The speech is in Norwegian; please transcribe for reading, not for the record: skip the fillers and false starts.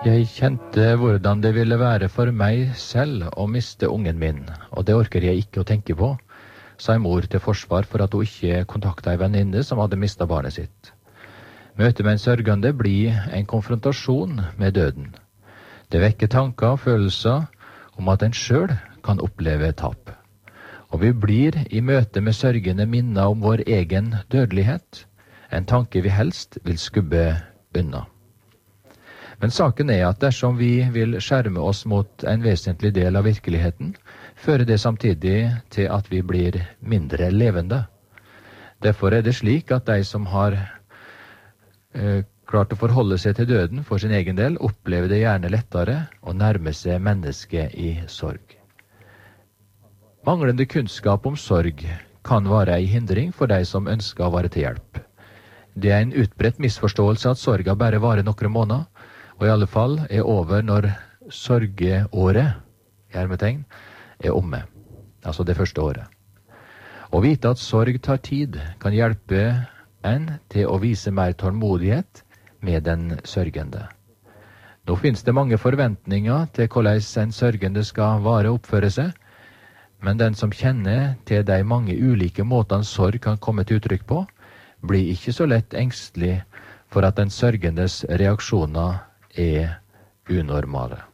Jeg kjente hvordan det ville være for meg selv å miste ungen min, og det orker jeg ikke å tenke på, sa en mor til forsvar for at hun ikke kontaktet en venninne som hadde mistet barnet sitt. Møtet med en sørgende blir en konfrontasjon med døden. Det vekker tanker og følelser om at en selv kan oppleve tap. Og vi blir i møte med sørgende minnet om vår egen dødelighet, en tanke vi helst vil skubbe unna. Men saken er at dersom vi vil skjerme oss mot en vesentlig del av virkeligheten, fører det samtidig til at vi blir mindre levende. Derfor er det slik at de som har klart å forholde seg til døden for sin egen del, opplever det gjerne lettere å nærme seg mennesket i sorg. Manglende kunnskap om sorg kan være en hindring for de som ønsker å være til hjelp. Det er en utbredt misforståelse at sorga bare varer noen måneder, og i alle fall er over når sorgeåret, hermetegn, er omme, altså det første året. Å vite at sorg tar tid kan hjelpe en til å vise mer tålmodighet med den sørgende. Nå finnes det mange forventninger til hvordan en sørgende skal vare og oppføre seg, men den som kjenner til de mange ulike måtene sorg kan komme til uttrykk på, blir ikke så lett engstelig for at den sørgendes reaksjoner er unormale.